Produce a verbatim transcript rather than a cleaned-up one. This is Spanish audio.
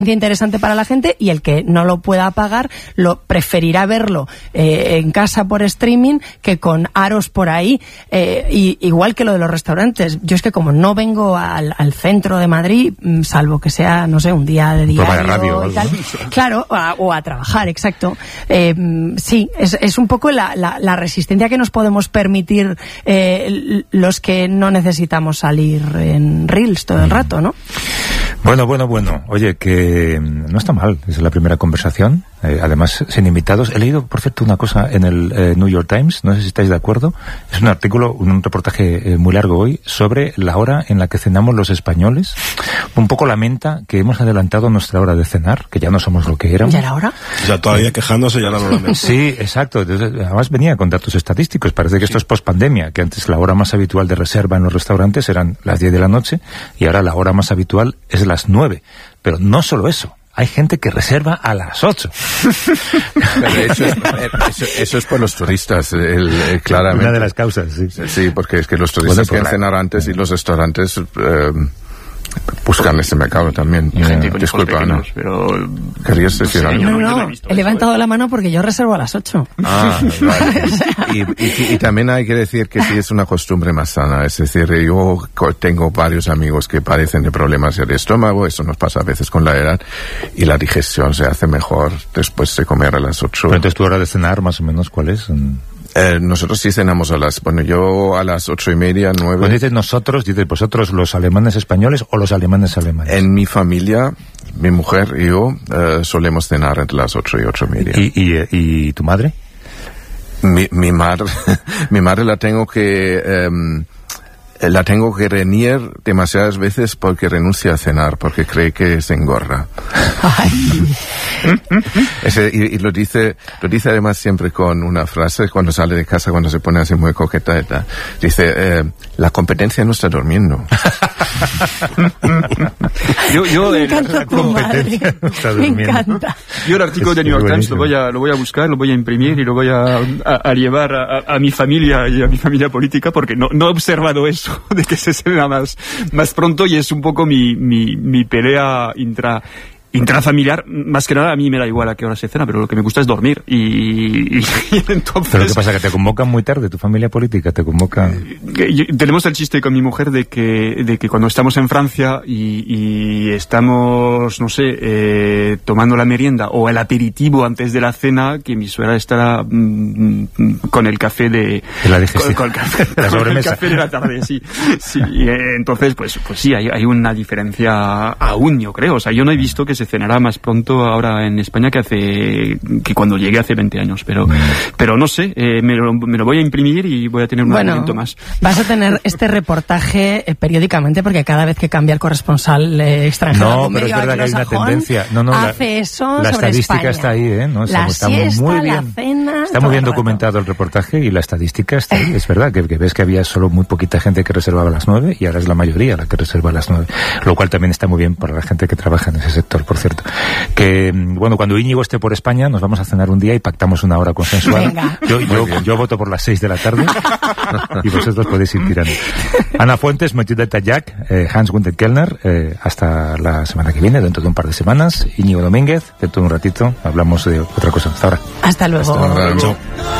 interesante para la gente, y el que no lo pueda pagar lo preferirá verlo eh, en casa por streaming que con aros por ahí, eh, y, igual que lo de los restaurantes. Yo es que como no vengo al, al centro de Madrid, salvo que sea, no sé, un día de diario de radio, y tal, claro, o a, o a trabajar, exacto, eh, sí, es, es un poco la, la, la resistencia que nos podemos permitir eh, los que no necesitamos salir en Reels todo el rato, ¿no? Bueno, bueno, bueno. Oye, que no está mal. Es la primera conversación. Eh, además, sin invitados. He leído, por cierto, una cosa en el eh, New York Times. No sé si estáis de acuerdo. Es un artículo, un reportaje eh, muy largo hoy sobre la hora en la que cenamos los españoles. Un poco lamenta que hemos adelantado nuestra hora de cenar, que ya no somos lo que éramos. ¿Ya era hora? Ya todavía quejándose, ya la lamento. Sí, exacto. Entonces, además venía con datos estadísticos. Parece que esto es post-pandemia, que antes la hora más habitual de reserva en los restaurantes eran las diez de la noche y ahora la hora más habitual es las nueve. Pero no solo eso. Hay gente que reserva a las ocho. De hecho, es, eso, eso es por los turistas, el, el, claramente. Una de las causas, sí. Sí, porque es que los turistas bueno, quieren cenar antes y los restaurantes eh, buscan ese mercado también. Y gente con Disculpa, pequeños, ¿no? Pero... ¿Querías decir algo? No, no, no. He levantado la mano porque yo reservo a las ocho. Ah, vale. y, y, y también hay que decir que sí es una costumbre más sana. Es decir, yo tengo varios amigos que padecen de problemas de estómago. Eso nos pasa a veces con la edad. Y la digestión se hace mejor después de comer a las ocho. Pero entonces tu hora de cenar, más o menos, ¿cuál es? Eh, nosotros sí cenamos a las, bueno, yo a las ocho y media, nueve. Cuando dices nosotros, dices vosotros los alemanes españoles o los alemanes alemanes. En mi familia, mi mujer y yo eh, solemos cenar entre las ocho y ocho y media. ¿Y, y, y tu madre? Mi, mi madre, mi madre la tengo que, eh, la tengo que reñir demasiadas veces porque renuncia a cenar, porque cree que se engorda. Ese, y, y lo dice, lo dice además siempre con una frase cuando sale de casa, cuando se pone así muy coqueta y tal. Dice, eh, la competencia no está durmiendo. yo, yo, Me el, encanta la tu competencia madre. no está Me durmiendo. encanta. yo el artículo Es de New York Times buenísimo. lo voy a, lo voy a buscar, lo voy a imprimir y lo voy a, a, a llevar a, a mi familia y a mi familia política, porque no, no he observado eso de que se cena más, más pronto, y es un poco mi, mi, mi pelea intra... intrafamiliar. Más que nada a mí me da igual a qué hora se cena, pero lo que me gusta es dormir, y, y, y entonces... ¿Pero qué pasa? ¿Que te convocan muy tarde? ¿Tu familia política te convoca? Que yo- tenemos el chiste con mi mujer de que, de que cuando estamos en Francia y, y estamos, no sé, eh, tomando la merienda o el aperitivo antes de la cena, que mi suegra estará mm, mm, con el café de... De la digestión. Con, con el café, La con el sobremesa. café de la tarde, sí. sí y, eh, entonces, pues, pues sí, hay, hay una diferencia aún, yo creo. O sea, yo no he visto que se cenará más pronto ahora en España que hace que cuando llegué hace veinte años, pero pero no sé, eh, me, lo, me lo voy a imprimir y voy a tener un Bueno, argumento más. vas a tener este reportaje eh, periódicamente, porque cada vez que cambia el corresponsal eh, extranjero No, algún pero es medio verdad que hay una anglosajón, tendencia. No, no, hace la, eso la sobre estadística España. está ahí, ¿eh? ¿No? La está siesta, muy la bien, cena, está todo muy bien el rato. documentado el reportaje y la estadística está ahí. Es verdad que, que ves que había solo muy poquita gente que reservaba a las nueve y ahora es la mayoría la que reserva a las nueve. Lo cual también está muy bien para la gente que trabaja en ese sector, por cierto. Que, bueno, cuando Íñigo esté por España nos vamos a cenar un día y pactamos una hora consensuada. Venga. Yo, yo, yo voto por las seis de la tarde y vosotros podéis ir tirando. Ana Fuentes, Mochideta Jack, eh, Hans Günther Kellner, eh, hasta la semana que viene, dentro de un par de semanas. Íñigo Domínguez, dentro de un ratito hablamos de otra cosa. Hasta ahora. Hasta luego. Hasta luego.